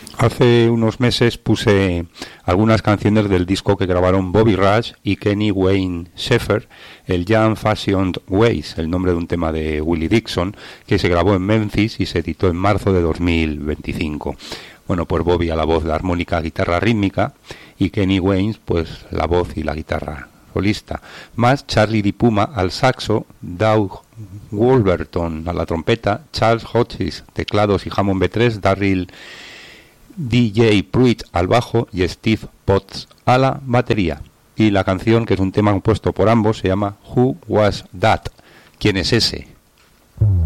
Hace unos meses puse algunas canciones del disco que grabaron Bobby Rush y Kenny Wayne Shepherd, el Young Fashioned Ways, el nombre de un tema de Willie Dixon, que se grabó en Memphis y se editó en marzo de 2025. Bueno, pues Bobby a la voz, la armónica, guitarra rítmica, y Kenny Wayne, pues la voz y la guitarra solista, más Charlie Di Puma al saxo, Doug Wolverton a la trompeta, Charles Hodges teclados y Hammond B3, Darryl DJ Pruitt al bajo y Steve Potts a la batería. Y la canción, que es un tema compuesto por ambos, se llama Who Was That? ¿Quién es ese?